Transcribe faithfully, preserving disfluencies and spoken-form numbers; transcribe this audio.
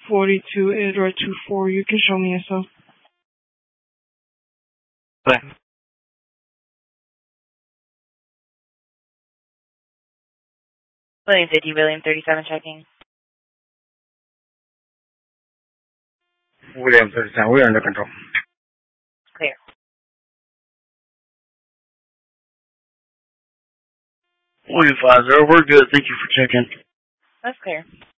forty-two Android two four. You can show me yourself. Bye. William fifty, William thirty-seven checking. William thirty-seven, we're under control. Clear. William five zero, we're good. Thank you for checking. That's clear.